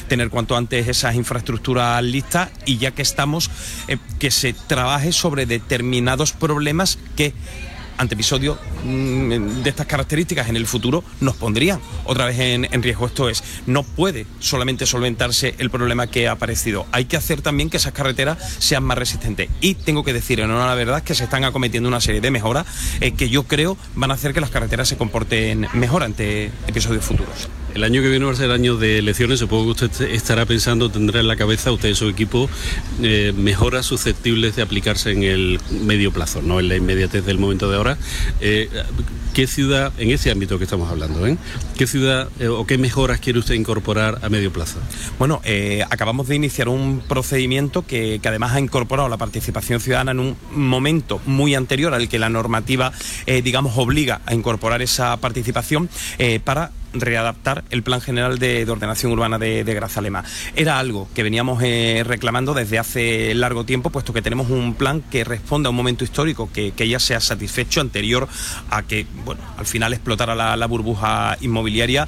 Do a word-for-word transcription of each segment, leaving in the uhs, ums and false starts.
tener cuanto antes esas infraestructuras listas y ya que estamos, eh, que se trabaje sobre determinados problemas que ante episodios mmm, de estas características en el futuro nos pondrían otra vez en, en riesgo. Esto es, no puede solamente solventarse el problema que ha aparecido, hay que hacer también que esas carreteras sean más resistentes y tengo que decir en honor a la verdad que se están acometiendo una serie de mejoras eh, que yo creo van a hacer que las carreteras se comporten mejor ante episodios futuros. El año que viene va a ser el año de elecciones, supongo que usted estará pensando, tendrá en la cabeza usted y su equipo eh, mejoras susceptibles de aplicarse en el medio plazo, no en la inmediatez del momento de ahora. Eh, ¿Qué ciudad, en ese ámbito que estamos hablando, ¿eh? qué ciudad eh, o qué mejoras quiere usted incorporar a medio plazo? Bueno, eh, acabamos de iniciar un procedimiento que, que además ha incorporado la participación ciudadana en un momento muy anterior al que la normativa, eh, digamos, obliga a incorporar esa participación eh, para readaptar el Plan General de, de Ordenación Urbana de, de Grazalema. Era algo que veníamos eh, reclamando desde hace largo tiempo, puesto que tenemos un plan que responde a un momento histórico que, que ya se ha satisfecho anterior a que, bueno, al final explotara la, la burbuja inmobiliaria.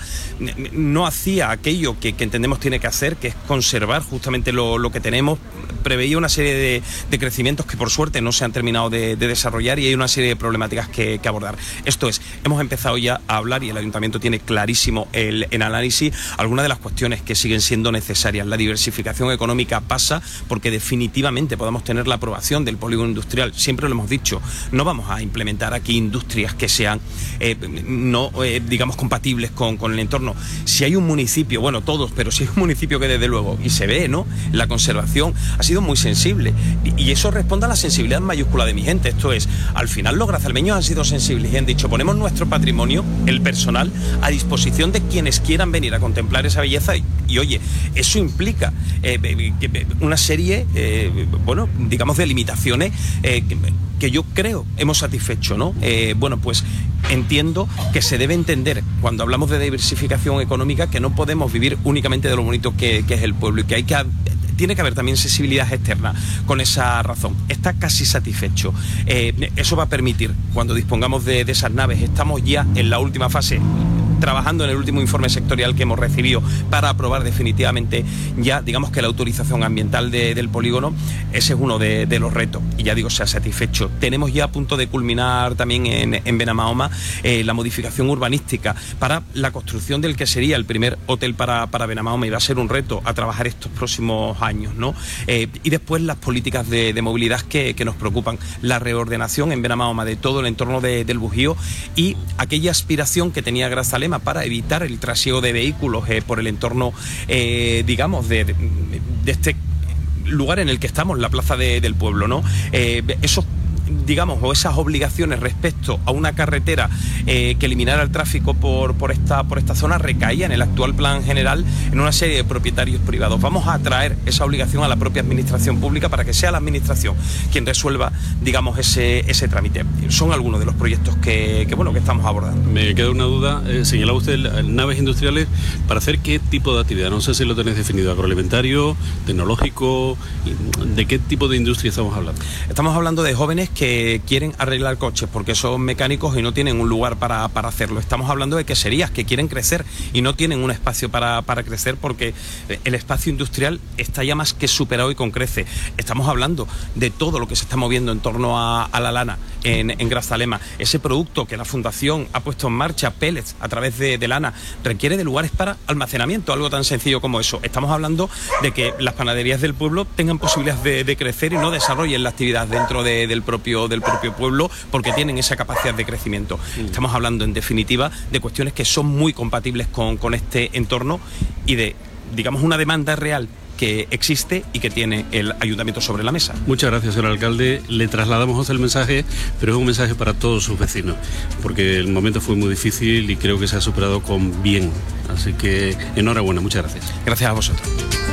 No hacía aquello que, que entendemos tiene que hacer, que es conservar justamente lo, lo que tenemos. Preveía una serie de, de crecimientos que por suerte no se han terminado de, de desarrollar y hay una serie de problemáticas que, que abordar. Esto es, hemos empezado ya a hablar y el Ayuntamiento tiene clarísimo el, el análisis, algunas de las cuestiones que siguen siendo necesarias. La diversificación económica pasa porque definitivamente podamos tener la aprobación del polígono industrial. Siempre lo hemos dicho, no vamos a implementar aquí industrias que sean eh, no eh, digamos compatibles con, con el entorno. Si hay un municipio, bueno, todos, pero si hay un municipio que desde luego, y se ve, ¿no?, la conservación ha sido muy sensible y, y eso responde a la sensibilidad mayúscula de mi gente. Esto es, al final los grazalmeños han sido sensibles y han dicho, ponemos nuestro patrimonio, el personal, a disposición de quienes quieran venir a contemplar esa belleza y, y oye, eso implica eh, una serie, eh, bueno, digamos de limitaciones eh, que, que yo creo hemos satisfecho, ¿no? Eh, bueno, pues entiendo que se debe entender cuando hablamos de diversificación económica que no podemos vivir únicamente de lo bonito que, que es el pueblo y que hay que tiene que haber también sensibilidad externa con esa razón. Está casi satisfecho. Eh, eso va a permitir, cuando dispongamos de, de esas naves, estamos ya en la última fase, trabajando en el último informe sectorial que hemos recibido para aprobar definitivamente ya, digamos que la autorización ambiental de, del polígono. Ese es uno de, de los retos y ya digo, se ha satisfecho. Tenemos ya a punto de culminar también en, en Benamahoma eh, la modificación urbanística para la construcción del que sería el primer hotel para, para Benamahoma y va a ser un reto a trabajar estos próximos años, ¿no? Eh, y después las políticas de, de movilidad que, que nos preocupan, la reordenación en Benamahoma de todo el entorno de, del Bujío y aquella aspiración que tenía Grazalema para evitar el trasiego de vehículos eh, por el entorno, eh, digamos, de, de, de este lugar en el que estamos, la plaza de, del pueblo, ¿no? Eh, esos digamos, o esas obligaciones respecto a una carretera eh, que eliminara el tráfico por, por, esta, por esta zona recaía en el actual plan general en una serie de propietarios privados. Vamos a traer esa obligación a la propia administración pública para que sea la administración quien resuelva, digamos, ese, ese trámite. Son algunos de los proyectos que, que, bueno, que estamos abordando. Me queda una duda, eh, señalaba usted naves industriales, ¿para hacer qué tipo de actividad? No sé si lo tenéis definido, agroalimentario, tecnológico, ¿de qué tipo de industria estamos hablando? Estamos hablando de jóvenes que que quieren arreglar coches porque son mecánicos y no tienen un lugar para, para hacerlo. Estamos hablando de queserías que quieren crecer y no tienen un espacio para, para crecer porque el espacio industrial está ya más que superado y con crece. Estamos hablando de todo lo que se está moviendo en torno a, a la lana en, en Grazalema. Ese producto que la Fundación ha puesto en marcha, pellets, a través de, de lana, requiere de lugares para almacenamiento, algo tan sencillo como eso. Estamos hablando de que las panaderías del pueblo tengan posibilidades de, de crecer y no desarrollen la actividad dentro de, del propio del propio pueblo porque tienen esa capacidad de crecimiento. Sí. Estamos hablando en definitiva de cuestiones que son muy compatibles con, con este entorno y de, digamos, una demanda real que existe y que tiene el ayuntamiento sobre la mesa. Muchas gracias, señor alcalde. Le trasladamos el mensaje, pero es un mensaje para todos sus vecinos, porque el momento fue muy difícil y creo que se ha superado con bien. Así que enhorabuena, muchas gracias. Gracias a vosotros.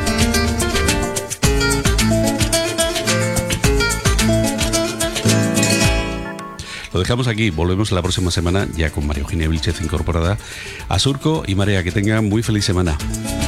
Lo dejamos aquí, volvemos la próxima semana ya con María Eugenia Vilchez incorporada a Surco y Marea. Que tengan muy feliz semana.